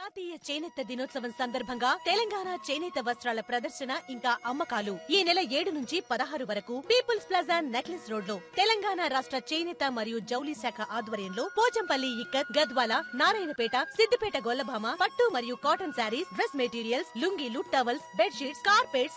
జాతీయ చేనేత దినోత్సవం సందర్భంగా తెలంగాణ చేనేత వస్త్రాల ప్రదర్శన ఇంకా అమ్మకాలు ఈ నెల 7 నుంచి 16 వరకు పీపుల్స్ ప్లాజా నెక్లెస్ రోడ్ లో తెలంగాణ రాష్ట్ర చేనేత మరియు జౌలి శాఖ ఆధ్వర్యంలో పోచంపల్లి ఇక్కత్, గద్వాల, నారాయణపేట, సిద్దిపేట గొల్లభామ, పట్టు మరియు cotton saris, dress materials, లుంగీలు, towels, bedsheets, carpets,